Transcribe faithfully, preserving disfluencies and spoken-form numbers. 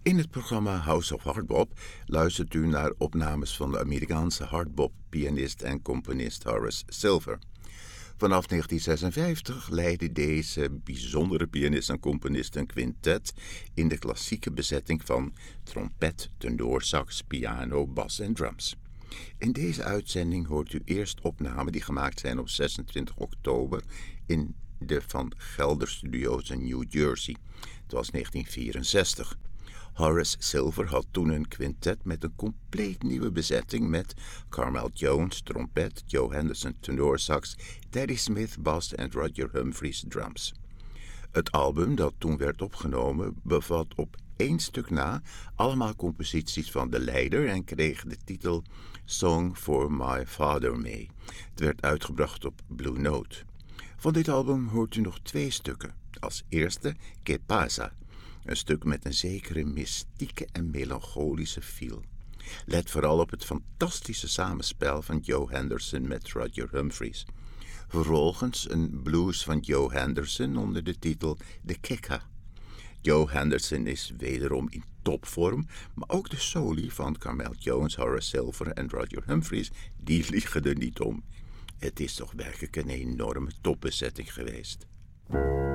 In het programma House of Hardbop luistert u naar opnames van de Amerikaanse hardbop-pianist en componist Horace Silver. Vanaf negentien zesenvijftig leidde deze bijzondere pianist en componist een quintet in de klassieke bezetting van trompet, tenorsax, piano, bas en drums. In deze uitzending hoort u eerst opnamen die gemaakt zijn op zesentwintig oktober in de Van Gelder Studios in New Jersey. Het was negentien vierenzestig. Horace Silver had toen een quintet met een compleet nieuwe bezetting met Carmel Jones, trompet, Joe Henderson, tenorsax, Teddy Smith, bas en Roger Humphries, drums. Het album dat toen werd opgenomen bevat op één stuk na allemaal composities van de leider en kreeg de titel Song for My Father mee. Het werd uitgebracht op Blue Note. Van dit album hoort u nog twee stukken. Als eerste Que Pasa, een stuk met een zekere mystieke en melancholische feel. Let vooral op het fantastische samenspel van Joe Henderson met Roger Humphries. Vervolgens een blues van Joe Henderson onder de titel De Kika. Joe Henderson is wederom in topvorm, maar ook de soli van Carmel Jones, Horace Silver en Roger Humphries, die liegen er niet om. Het is toch werkelijk een enorme topbezetting geweest.